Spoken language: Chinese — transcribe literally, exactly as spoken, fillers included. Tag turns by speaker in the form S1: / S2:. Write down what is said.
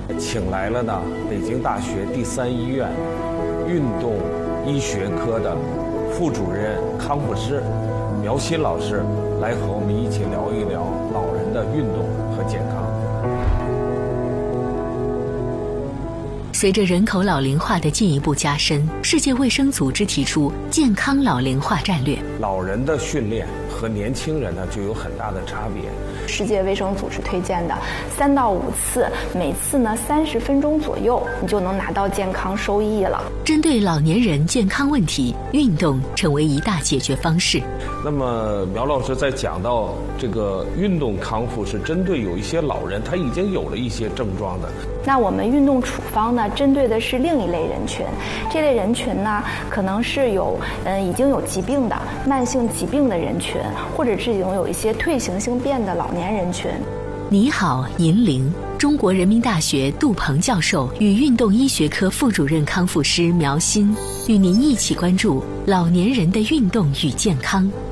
S1: 请来了呢北京大学第三医院运动医学科的副主任康复师苗鑫老师，来和我们一起聊一聊老人的运动和健康。
S2: 随着人口老龄化的进一步加深，世界卫生组织提出健康老龄化战略。
S1: 老人的训练和年轻人呢就有很大的差别。
S3: 世界卫生组织推荐的三到五次，每次呢三十分钟左右，你就能拿到健康收益了。
S2: 针对老年人健康问题，运动成为一大解决方式。
S1: 那么苗老师在讲到这个运动康复是针对有一些老人他已经有了一些症状的，
S3: 那我们运动处方呢针对的是另一类人群，这类人群呢可能是有嗯已经有疾病的慢性疾病的人群，或者是已经有一些退行性变的老年人群。
S2: 你好，银铃，中国人民大学杜鹏教授与运动医学科副主任康复师苗鑫，与您一起关注老年人的运动与健康。